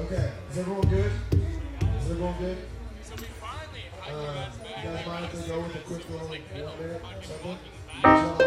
Okay, is everyone good? Is everyone good? You guys mind if we go with a quick little 1 minute something?